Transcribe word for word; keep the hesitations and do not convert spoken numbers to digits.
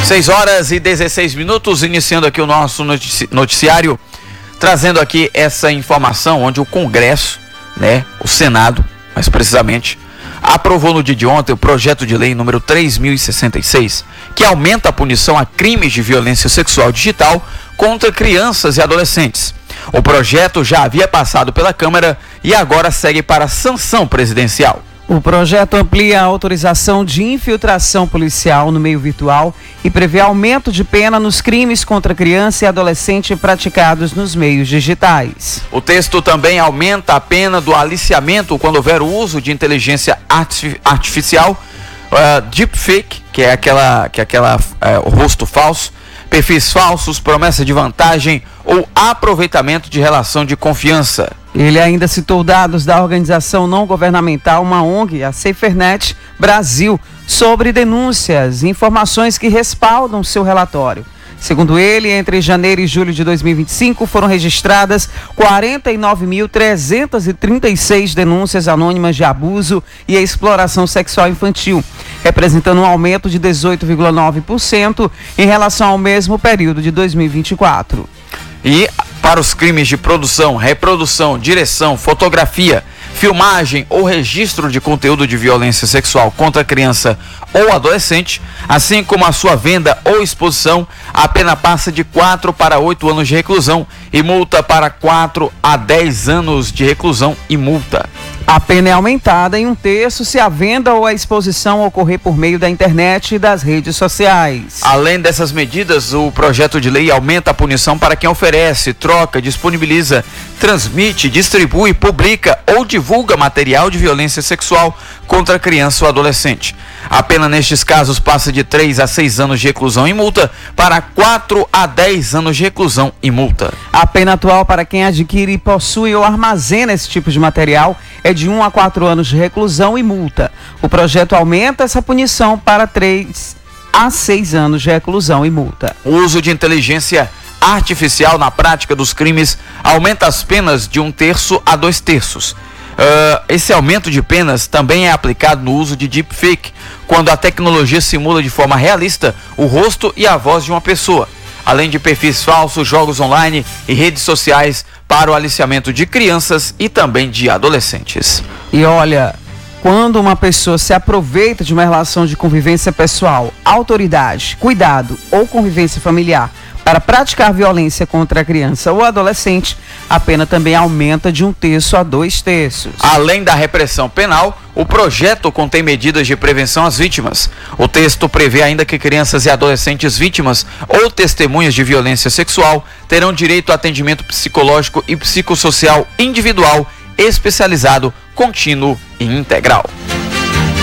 seis horas e dezesseis minutos, iniciando aqui o nosso notici- noticiário, trazendo aqui essa informação onde o Congresso, né, o Senado, mais precisamente, aprovou no dia de ontem o projeto de lei número três mil e sessenta e seis, que aumenta a punição a crimes de violência sexual digital contra crianças e adolescentes. O projeto já havia passado pela Câmara e agora segue para a sanção presidencial. O projeto amplia a autorização de infiltração policial no meio virtual e prevê aumento de pena nos crimes contra criança e adolescente praticados nos meios digitais. O texto também aumenta a pena do aliciamento quando houver o uso de inteligência arti- artificial, uh, deepfake, que é aquela, que é aquela uh, o rosto falso, perfis falsos, promessa de vantagem ou aproveitamento de relação de confiança. Ele ainda citou dados da organização não governamental, uma O N G, a SaferNet Brasil, sobre denúncias e informações que respaldam seu relatório. Segundo ele, entre janeiro e julho de dois mil e vinte e cinco foram registradas quarenta e nove mil trezentas e trinta e seis denúncias anônimas de abuso e exploração sexual infantil, representando um aumento de dezoito vírgula nove por cento em relação ao mesmo período de dois mil e vinte e quatro. E para os crimes de produção, reprodução, direção, fotografia, filmagem ou registro de conteúdo de violência sexual contra criança ou adolescente, assim como a sua venda ou exposição, a pena passa de quatro para oito anos de reclusão e multa para quatro a dez anos de reclusão e multa. A pena é aumentada em um terço se a venda ou a exposição ocorrer por meio da internet e das redes sociais. Além dessas medidas, o projeto de lei aumenta a punição para quem oferece, troca, disponibiliza, transmite, distribui, publica ou divulga material de violência sexual contra criança ou adolescente. A pena nestes casos passa de três a seis anos de reclusão e multa para quatro a dez anos de reclusão e multa. A pena atual para quem adquire, possui ou armazena esse tipo de material é de um a quatro anos de reclusão e multa. O projeto aumenta essa punição para três a seis anos de reclusão e multa. O uso de inteligência artificial na prática dos crimes aumenta as penas de um terço a dois terços. Uh, esse aumento de penas também é aplicado no uso de deepfake, quando a tecnologia simula de forma realista o rosto e a voz de uma pessoa, além de perfis falsos, jogos online e redes sociais para o aliciamento de crianças e também de adolescentes. E olha, quando uma pessoa se aproveita de uma relação de convivência pessoal, autoridade, cuidado ou convivência familiar para praticar violência contra a criança ou adolescente, a pena também aumenta de um terço a dois terços. Além da repressão penal, o projeto contém medidas de prevenção às vítimas. O texto prevê ainda que crianças e adolescentes vítimas ou testemunhas de violência sexual terão direito a atendimento psicológico e psicossocial individual, especializado, contínuo e integral.